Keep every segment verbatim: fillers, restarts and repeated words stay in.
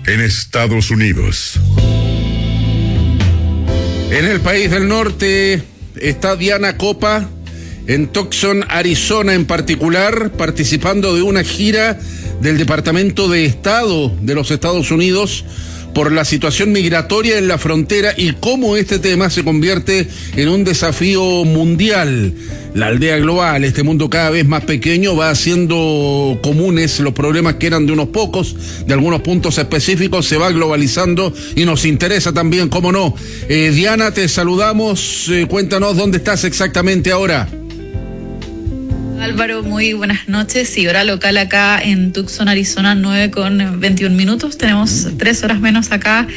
en Estados Unidos. En el país del norte está Diana Copa, en Tucson, Arizona en particular, participando de una gira del Departamento de Estado de los Estados Unidos por la situación migratoria en la frontera y cómo este tema se convierte en un desafío mundial. La aldea global, este mundo cada vez más pequeño, va haciendo comunes los problemas que eran de unos pocos, de algunos puntos específicos, se va globalizando y nos interesa también, cómo no. Eh, Diana, te saludamos, eh, cuéntanos dónde estás exactamente ahora. Álvaro, muy buenas noches. Y hora local acá en Tucson, Arizona, nueve con veintiún minutos. Tenemos tres horas menos acá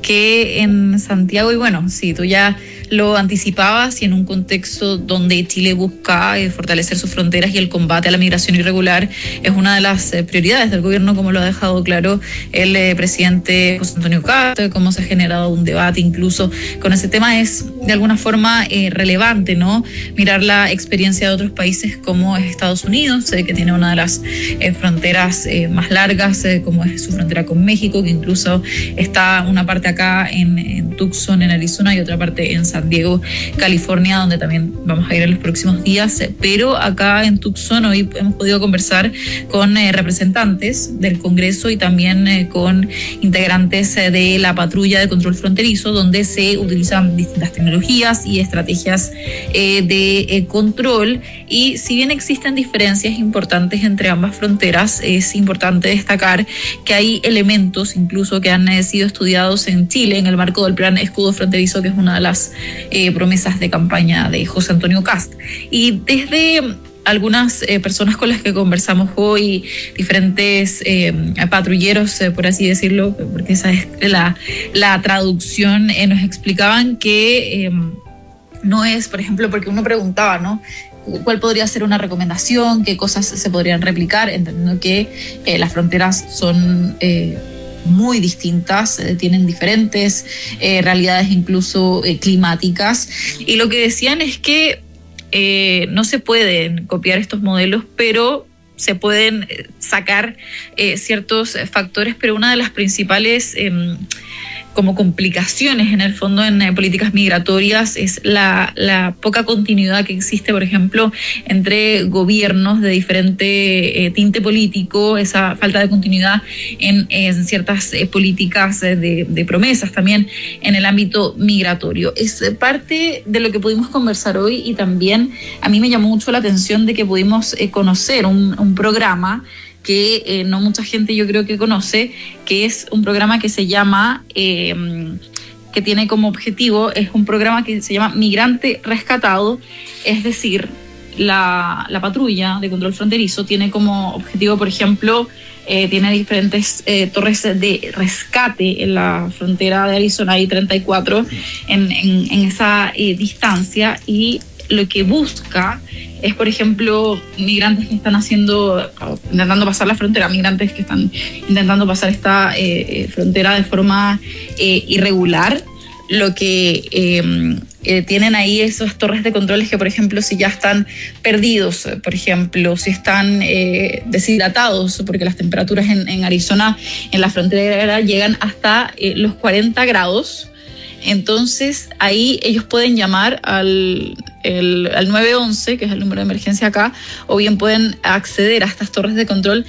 que en Santiago. Y bueno, sí, tú ya lo anticipabas, y en un contexto donde Chile busca eh, fortalecer sus fronteras y el combate a la migración irregular es una de las eh, prioridades del gobierno, como lo ha dejado claro el eh, presidente José Antonio Cast, cómo se ha generado un debate incluso con ese tema. Es de alguna forma eh, relevante, ¿no? Mirar la experiencia de otros países como es Estados Unidos, eh, que tiene una de las eh, fronteras eh, más largas, eh, como es su frontera con México, que incluso está una parte acá en, en Tucson, en Arizona, y otra parte en San Diego, California, donde también vamos a ir en los próximos días. Pero acá en Tucson hoy hemos podido conversar con eh, representantes del Congreso y también eh, con integrantes eh, de la patrulla de control fronterizo, donde se utilizan distintas tecnologías y estrategias eh, de eh, control. Y si bien existen diferencias importantes entre ambas fronteras, es importante destacar que hay elementos incluso que han eh, sido estudiados en Chile en el marco del plan Escudo Fronterizo, que es una de las eh, promesas de campaña de José Antonio Cast. Y desde algunas eh, personas con las que conversamos hoy, diferentes eh, patrulleros, eh, por así decirlo, porque esa es la, la traducción, eh, nos explicaban que eh, no es, por ejemplo, porque uno preguntaba, ¿no?, ¿cuál podría ser una recomendación? ¿Qué cosas se podrían replicar? Entendiendo que eh, las fronteras son eh, muy distintas, eh, tienen diferentes eh, realidades incluso eh, climáticas. Y lo que decían es que eh, no se pueden copiar estos modelos, pero se pueden sacar eh, ciertos factores, pero una de las principales eh, como complicaciones en el fondo en eh, políticas migratorias es la, la poca continuidad que existe, por ejemplo, entre gobiernos de diferente eh, tinte político, esa falta de continuidad en, en ciertas eh, políticas eh, de, de promesas también en el ámbito migratorio. Es parte de lo que pudimos conversar hoy, y también a mí me llamó mucho la atención de que pudimos eh, conocer un, un programa que eh, no mucha gente yo creo que conoce, que es un programa que se llama, eh, que tiene como objetivo, es un programa que se llama Migrante Rescatado, es decir, la, la patrulla de control fronterizo tiene como objetivo, por ejemplo, eh, tiene diferentes eh, torres de rescate en la frontera de Arizona, I treinta y cuatro, en, en, en esa eh, distancia, y lo que busca es, por ejemplo, migrantes que están haciendo, intentando pasar la frontera, migrantes que están intentando pasar esta eh, frontera de forma eh, irregular. Lo que eh, eh, tienen ahí esas torres de controles que, por ejemplo, si ya están perdidos, por ejemplo, si están eh, deshidratados, porque las temperaturas en, en Arizona, en la frontera, llegan hasta eh, los cuarenta grados. Entonces ahí ellos pueden llamar al, el, al nueve once, que es el número de emergencia acá, o bien pueden acceder a estas torres de control,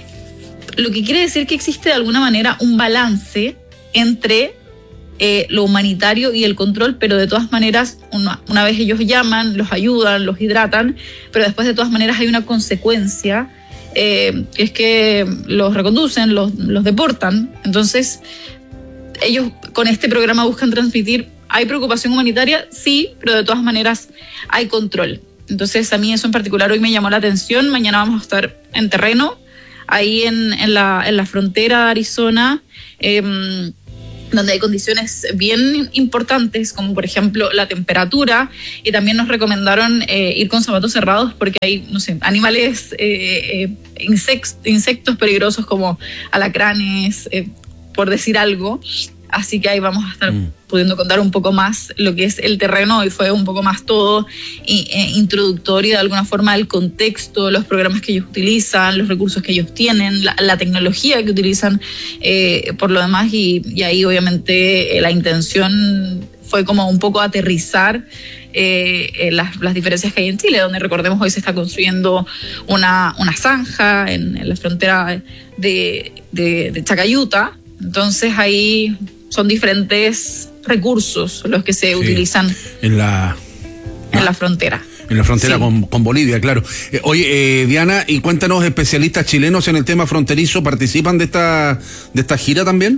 lo que quiere decir que existe de alguna manera un balance entre eh, lo humanitario y el control, pero de todas maneras una, una vez ellos llaman, los ayudan, los hidratan, pero después de todas maneras hay una consecuencia, eh, que es que los reconducen, los, los deportan. Entonces ellos con este programa buscan transmitir, ¿hay preocupación humanitaria? Sí, pero de todas maneras hay control. Entonces a mí eso en particular hoy me llamó la atención. Mañana vamos a estar en terreno, ahí en, en, la, en la frontera de Arizona, eh, donde hay condiciones bien importantes, como por ejemplo la temperatura, y también nos recomendaron eh, ir con zapatos cerrados porque hay, no sé, animales, eh, eh, insect, insectos peligrosos como alacranes, eh, por decir algo. así que ahí vamos a estar mm. pudiendo contar un poco más lo que es el terreno, y fue un poco más todo y, eh, introductorio de alguna forma el contexto, los programas que ellos utilizan, los recursos que ellos tienen, la, la tecnología que utilizan eh, por lo demás, y, y ahí obviamente eh, la intención fue como un poco aterrizar eh, eh, las, las diferencias que hay en Chile, donde recordemos hoy se está construyendo una, una zanja en, en la frontera de, de, de Chacayuta. Entonces ahí son diferentes recursos los que se sí, utilizan en la, en la frontera. En la frontera sí. con, con Bolivia, claro. Eh, oye, eh, Diana, y cuéntanos, especialistas chilenos en el tema fronterizo, ¿participan de esta, de esta gira también?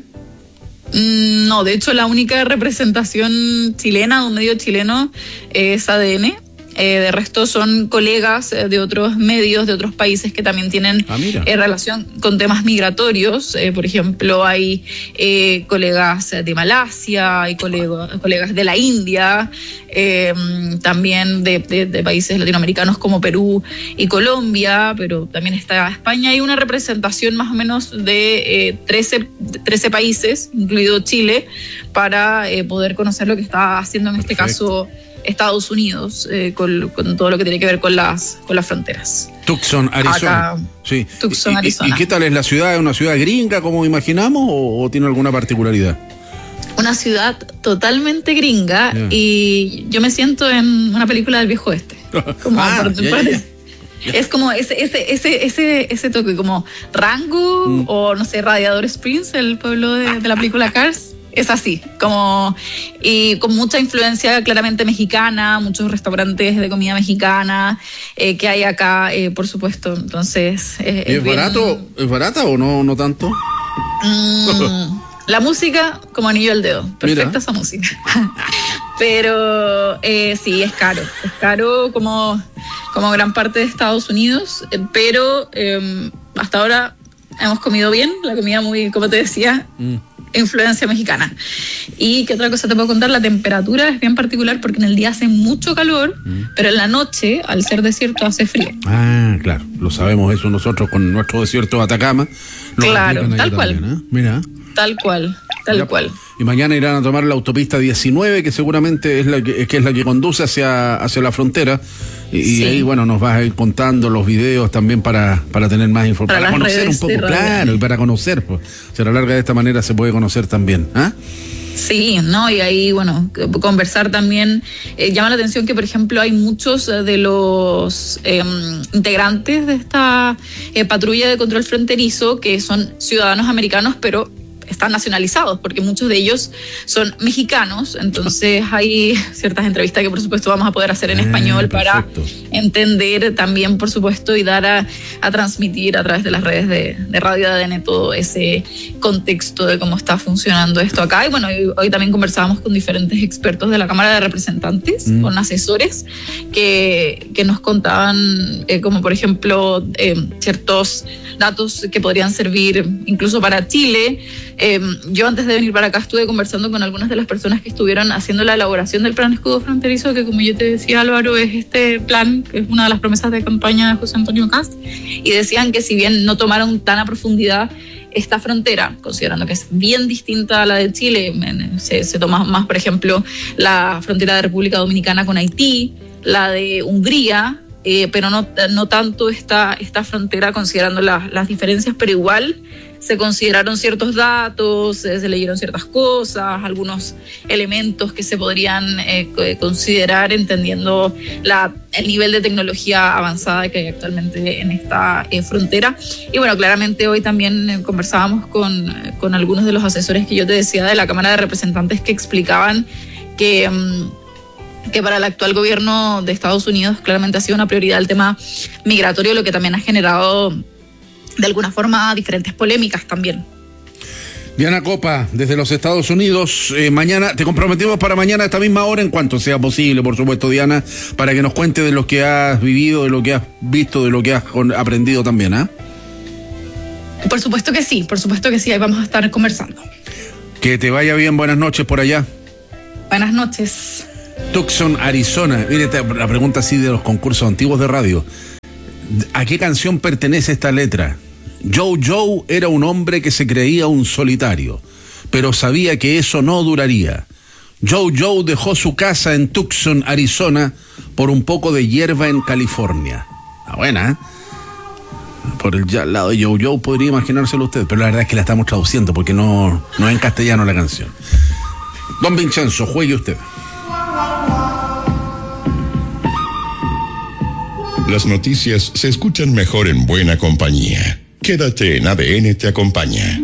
No, de hecho la única representación chilena, de un medio chileno, es A D N. Eh, de resto son colegas de otros medios, de otros países que también tienen ah, eh, relación con temas migratorios. Eh, por ejemplo, hay eh, colegas de Malasia, hay colega, colegas de la India, eh, también de, de, de países latinoamericanos como Perú y Colombia, pero también está España. Hay una representación más o menos de eh, trece, trece países, incluido Chile, para eh, poder conocer lo que está haciendo en Perfecto. Este caso Estados Unidos, eh, con, con todo lo que tiene que ver con las con las fronteras. Tucson, Arizona. Acá, sí. Tucson, Arizona. ¿Y, y qué tal es la ciudad? ¿Es una ciudad gringa, como imaginamos, o, o tiene alguna particularidad? Una ciudad totalmente gringa, yeah. y yo me siento en una película del viejo oeste. Como ah, por, yeah, por, yeah, yeah. Es como ese ese ese ese ese toque, como Rango mm. o no sé, Radiador Springs, el pueblo de, de la película Cars. Es así, como y con mucha influencia claramente mexicana, muchos restaurantes de comida mexicana eh, que hay acá, eh, por supuesto. Entonces, eh, ¿es, es bien... barato? ¿Es barata o no no tanto? Mm, la música como anillo al dedo, perfecta Mira. Esa música. Pero eh, sí, es caro, es caro como, como gran parte de Estados Unidos, eh, pero eh, hasta ahora hemos comido bien, la comida muy, como te decía, mm. influencia mexicana. Y qué otra cosa te puedo contar, la temperatura es bien particular porque en el día hace mucho calor, mm. pero en la noche, al ser desierto, hace frío. Ah, claro, lo sabemos eso nosotros con nuestro desierto de Atacama. Claro, tal cual. También, ¿eh? Mira. Tal cual, tal ya, cual. Y mañana irán a tomar la autopista diecinueve, que seguramente es la que, que es la que conduce hacia, hacia la frontera. Y, sí. y ahí, bueno, nos vas a ir contando los videos también para, para tener más información, para, para conocer un poco, claro, y para conocer, pues. Si a la larga de esta manera se puede conocer también, ¿ah? Sí, ¿no? Y ahí, bueno, conversar también. Eh, llama la atención que, por ejemplo, hay muchos de los eh, integrantes de esta eh, patrulla de control fronterizo que son ciudadanos americanos, pero están nacionalizados, porque muchos de ellos son mexicanos. Entonces hay ciertas entrevistas que por supuesto vamos a poder hacer en español, eh, para entender también, por supuesto, y dar a, a transmitir a través de las redes de, de Radio A D N todo ese contexto de cómo está funcionando esto acá. Y bueno, hoy, hoy también conversábamos con diferentes expertos de la Cámara de Representantes, mm. con asesores que, que nos contaban eh, como por ejemplo eh, ciertos datos que podrían servir incluso para Chile. Eh, yo antes de venir para acá estuve conversando con algunas de las personas que estuvieron haciendo la elaboración del plan escudo fronterizo, que como yo te decía, Álvaro, es este plan que es una de las promesas de campaña de José Antonio Kast, y decían que si bien no tomaron tan a profundidad esta frontera, considerando que es bien distinta a la de Chile, se, se toma más, por ejemplo, la frontera de República Dominicana con Haití, la de Hungría, eh, pero no, no tanto esta, esta frontera, considerando la, las diferencias, pero igual se consideraron ciertos datos, se, se leyeron ciertas cosas, algunos elementos que se podrían eh, considerar entendiendo la, el nivel de tecnología avanzada que hay actualmente en esta eh, frontera. Y bueno, claramente hoy también eh, conversábamos con, con algunos de los asesores que yo te decía de la Cámara de Representantes, que explicaban que, um, que para el actual gobierno de Estados Unidos claramente ha sido una prioridad el tema migratorio, lo que también ha generado de alguna forma diferentes polémicas también. Diana Copa, desde los Estados Unidos, eh, mañana, te comprometimos para mañana a esta misma hora, en cuanto sea posible, por supuesto, Diana, para que nos cuente de lo que has vivido, de lo que has visto, de lo que has aprendido también, ¿ah? ¿eh? Por supuesto que sí, por supuesto que sí, ahí vamos a estar conversando. Que te vaya bien, buenas noches por allá. Buenas noches. Tucson, Arizona. Mire, la pregunta así de los concursos antiguos de radio. ¿A qué canción pertenece esta letra? Joe Joe era un hombre que se creía un solitario, pero sabía que eso no duraría. Joe Joe dejó su casa en Tucson, Arizona, por un poco de hierba en California. Ah, buena, ¿eh? Por el ya, lado de Joe Joe podría imaginárselo usted, pero la verdad es que la estamos traduciendo porque no, no es en castellano la canción. Don Vincenzo, juegue usted. Las noticias se escuchan mejor en buena compañía. Quédate en A D N Te Acompaña.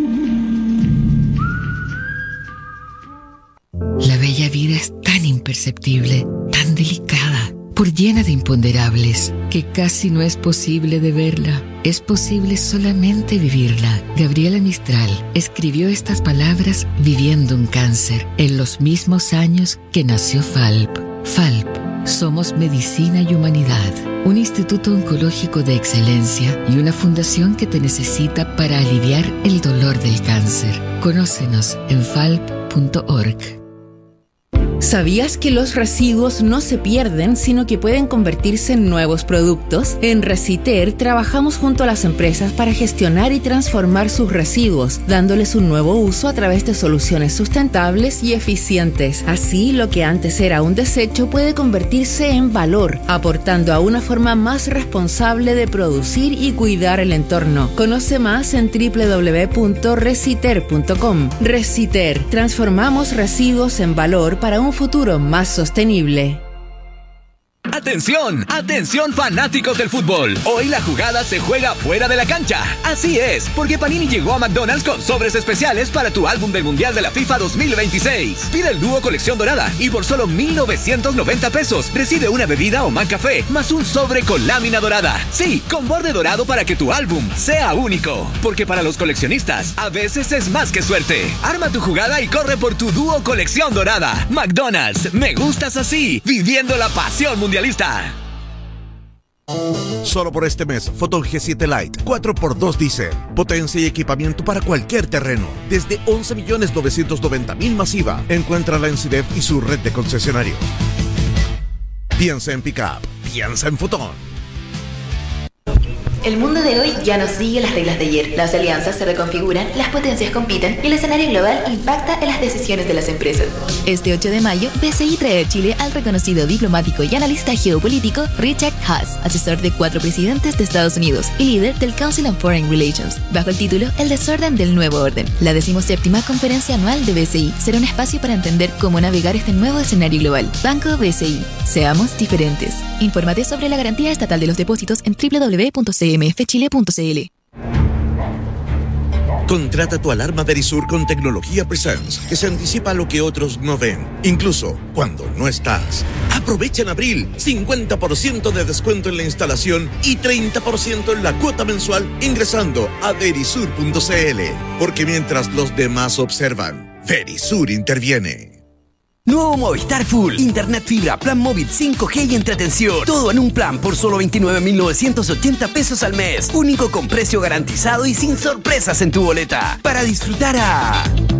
La bella vida es tan imperceptible, tan delicada, por llena de imponderables, que casi no es posible de verla. Es posible solamente vivirla. Gabriela Mistral escribió estas palabras viviendo un cáncer, en los mismos años que nació Falp. Falp, somos medicina y humanidad, un instituto oncológico de excelencia y una fundación que te necesita para aliviar el dolor del cáncer. Conócenos en falp punto org. ¿Sabías que los residuos no se pierden, sino que pueden convertirse en nuevos productos? En Reciter trabajamos junto a las empresas para gestionar y transformar sus residuos, dándoles un nuevo uso a través de soluciones sustentables y eficientes. Así, lo que antes era un desecho puede convertirse en valor, aportando a una forma más responsable de producir y cuidar el entorno. Conoce más en doble u doble u doble u punto reciter punto com. Reciter, transformamos residuos en valor para un futuro más sostenible. ¡Atención! ¡Atención fanáticos del fútbol! Hoy la jugada se juega fuera de la cancha. Así es, porque Panini llegó a McDonald's con sobres especiales para tu álbum del Mundial de la FIFA dos mil veintiséis. Pide el dúo colección dorada y por solo mil novecientos noventa pesos recibe una bebida o McCafé más un sobre con lámina dorada. Sí, con borde dorado para que tu álbum sea único. Porque para los coleccionistas, a veces es más que suerte. Arma tu jugada y corre por tu dúo colección dorada. McDonald's, me gustas así, viviendo la pasión mundialista. Solo por este mes, Photon G siete Lite cuatro por dos Diesel. Potencia y equipamiento para cualquier terreno. Desde once millones novecientos noventa mil masiva. Encuéntrala en CIDEP y su red de concesionarios. Piensa en Pickup. Piensa en Photon. El mundo de hoy ya no sigue las reglas de ayer. Las alianzas se reconfiguran, las potencias compiten y el escenario global impacta en las decisiones de las empresas. Este ocho de mayo, B C I trae a Chile al reconocido diplomático y analista geopolítico Richard Haass, asesor de cuatro presidentes de Estados Unidos y líder del Council on Foreign Relations, bajo el título El desorden del nuevo orden. La decimoséptima conferencia anual de B C I será un espacio para entender cómo navegar este nuevo escenario global. Banco B C I. Seamos diferentes. Infórmate sobre la garantía estatal de los depósitos en doble u doble u doble u punto c m f chile punto c l. Contrata tu alarma Verisur con tecnología Presence, que se anticipa a lo que otros no ven, incluso cuando no estás. Aprovecha en abril cincuenta por ciento de descuento en la instalación y treinta por ciento en la cuota mensual ingresando a verisur punto c l. Porque mientras los demás observan, Verisur interviene. Nuevo Movistar Full, internet fibra, plan móvil cinco G y entretención. Todo en un plan por solo veintinueve mil novecientos ochenta pesos al mes. Único con precio garantizado y sin sorpresas en tu boleta. Para disfrutar a...